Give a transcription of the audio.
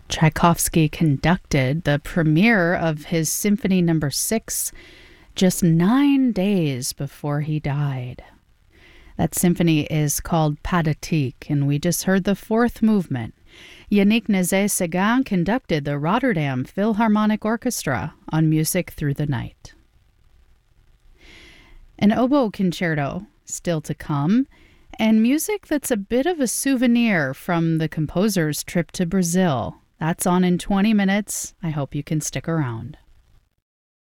Tchaikovsky conducted the premiere of his Symphony No. 6 just 9 days before he died. That symphony is called Pathetique, and we just heard the fourth movement. Yannick Nézet-Séguin conducted the Rotterdam Philharmonic Orchestra on Music Through the Night. An oboe concerto still to come, and music that's a bit of a souvenir from the composer's trip to Brazil. That's on in 20 minutes. I hope you can stick around.